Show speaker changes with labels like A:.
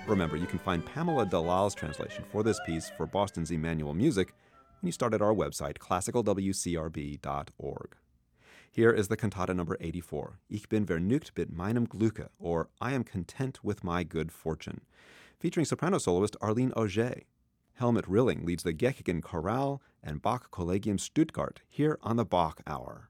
A: Remember, you can find Pamela Dalal's translation for this piece for Boston's Emmanuel Music when you start at our website, classicalwcrb.org. Here is the cantata number 84, Ich bin vergnügt mit meinem Glücke, or I am content with my good fortune, featuring soprano soloist Arlene Auger. Helmut Rilling leads the Gechigen Chorale and Bach Collegium Stuttgart here on the Bach Hour.